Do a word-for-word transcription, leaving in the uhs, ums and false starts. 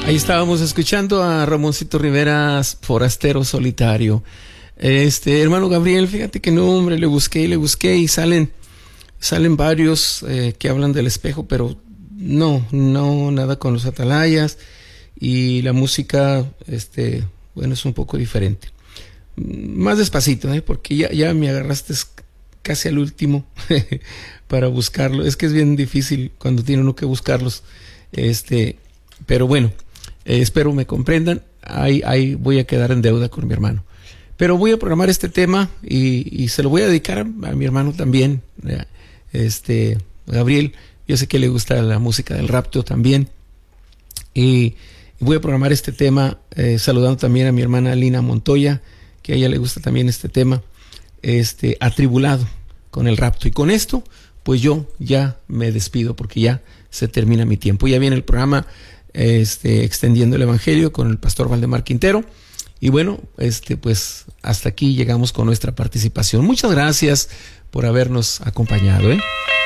Ahí estábamos escuchando a Ramoncito Rivera, Forastero Solitario. Este, hermano Gabriel, fíjate que no, hombre, le busqué y le busqué y salen, salen varios eh, que hablan del espejo, pero no, no, nada con los atalayas, y la música, este, bueno, es un poco diferente. Más despacito, ¿eh? Porque ya, ya me agarraste casi al último para buscarlo. Es que es bien difícil cuando tiene uno que buscarlos. Este, pero bueno, eh, espero me comprendan. Ahí, ahí voy a quedar en deuda con mi hermano. Pero voy a programar este tema y, y se lo voy a dedicar a, a mi hermano también, este, Gabriel. Yo sé que le gusta la música del rapto también. Y voy a programar este tema eh, saludando también a mi hermana Lina Montoya, que a ella le gusta también este tema, este, atribulado con el rapto. Y con esto, pues yo ya me despido porque ya se termina mi tiempo. Ya viene el programa este, Extendiendo el Evangelio con el pastor Valdemar Quintero. Y bueno, este, pues hasta aquí llegamos con nuestra participación. Muchas gracias por habernos acompañado, ¿eh?